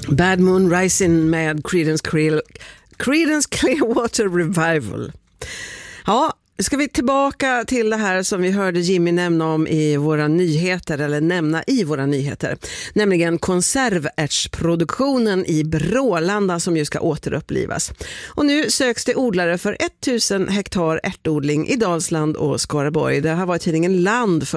Bad Moon Rising med Creedence Clearwater Revival. Ja, ska vi tillbaka till det här som vi hörde Jimmy nämna i våra nyheter, nämligen konservärtsproduktionen i Brålanda som ju ska återupplivas. Och nu söks det odlare för 1000 hektar ärtodling i Dalsland och Skaraborg. Det har varit tidningen Land